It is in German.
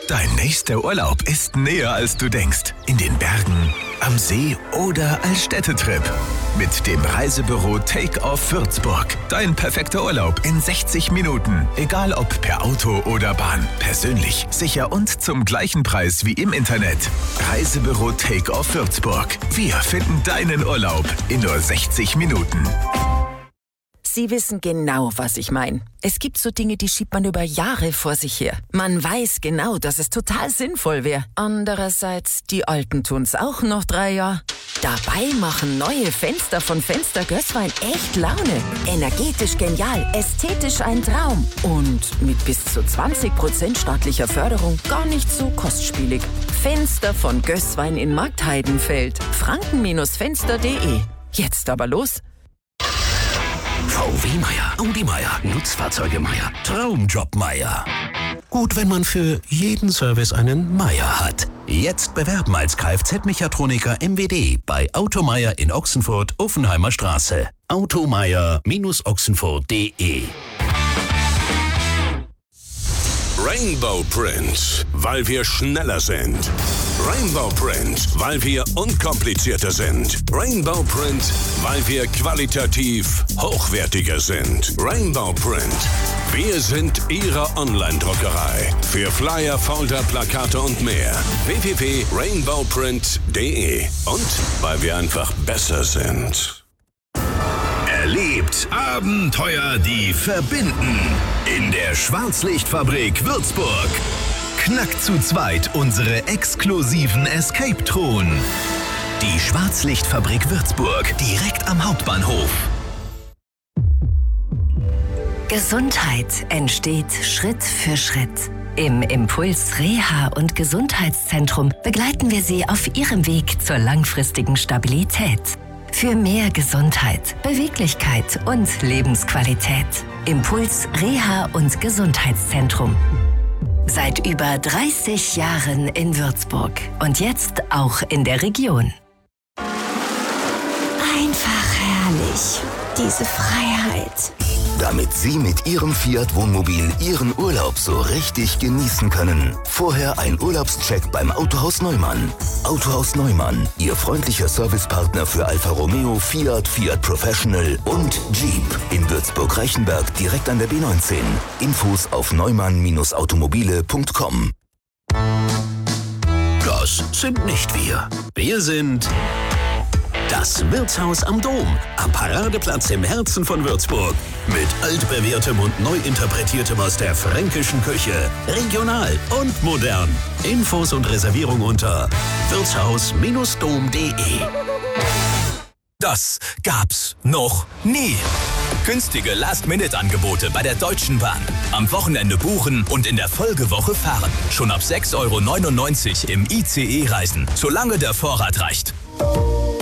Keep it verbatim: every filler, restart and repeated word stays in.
Dein nächster Urlaub ist näher, als du denkst. In den Bergen, am See oder als Städtetrip. Mit dem Reisebüro Take-Off Würzburg. Dein perfekter Urlaub in sechzig Minuten. Egal ob per Auto oder Bahn. Persönlich, sicher und zum gleichen Preis wie im Internet. Reisebüro Take-Off Würzburg. Wir finden deinen Urlaub in nur sechzig Minuten. Sie wissen genau, was ich meine. Es gibt so Dinge, die schiebt man über Jahre vor sich her. Man weiß genau, dass es total sinnvoll wäre. Andererseits, die Alten tun's auch noch drei Jahre. Dabei machen neue Fenster von Fenster Gößwein echt Laune. Energetisch genial, ästhetisch ein Traum. Und mit bis zu zwanzig Prozent staatlicher Förderung gar nicht so kostspielig. Fenster von Gößwein in Marktheidenfeld. franken Fenster punkt de. Jetzt aber los. V W Meier, Audi Meier, Nutzfahrzeuge Meier, Traumjob Meier. Gut, wenn man für jeden Service einen Meier hat. Jetzt bewerben als Kfz-Mechatroniker M W D bei Automeier in Ochsenfurt, Offenheimer Straße. automeier Ochsenfurt punkt de. Rainbow Print, weil wir schneller sind. Rainbow Print, weil wir unkomplizierter sind. Rainbow Print, weil wir qualitativ hochwertiger sind. Rainbow Print, wir sind Ihre Online-Druckerei. Für Flyer, Folder, Plakate und mehr. w w w punkt rainbow print punkt de. Und weil wir einfach besser sind. Erlebt Abenteuer, die verbinden. In der Schwarzlichtfabrik Würzburg. Knackt zu zweit unsere exklusiven Escape-Truhen. Die Schwarzlichtfabrik Würzburg, direkt am Hauptbahnhof. Gesundheit entsteht Schritt für Schritt. Im Impuls Reha- und Gesundheitszentrum begleiten wir Sie auf Ihrem Weg zur langfristigen Stabilität. Für mehr Gesundheit, Beweglichkeit und Lebensqualität. Impuls Reha- und Gesundheitszentrum. Seit über dreißig Jahren in Würzburg und jetzt auch in der Region. Einfach herrlich, diese Freiheit. Damit Sie mit Ihrem Fiat Wohnmobil Ihren Urlaub so richtig genießen können. Vorher ein Urlaubscheck beim Autohaus Neumann. Autohaus Neumann, Ihr freundlicher Servicepartner für Alfa Romeo, Fiat, Fiat Professional und Jeep. In Würzburg-Reichenberg direkt an der B neunzehn. Infos auf neumann automobile punkt com. Das sind nicht wir. Wir sind das Wirtshaus am Dom, am Paradeplatz im Herzen von Würzburg. Mit altbewährtem und neu interpretiertem aus der fränkischen Küche. Regional und modern. Infos und Reservierung unter wirtshaus dom punkt de. Das gab's noch nie. Günstige Last-Minute-Angebote bei der Deutschen Bahn. Am Wochenende buchen und in der Folgewoche fahren. Schon ab sechs Euro neunundneunzig im I C E reisen, solange der Vorrat reicht.